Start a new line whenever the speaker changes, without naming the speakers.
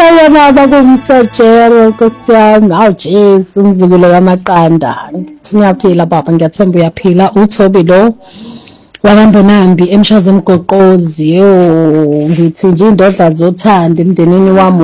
Sawubona kumsajelo Nkosi yami. Awu Jesu umzukulu kaMaqanda. Ngiyaphila baba, ngiyathemba uyaphila. uThobi lo wakambonambi emshaza emgoqozi. Ngithi nje indodla zothanda emndenini wami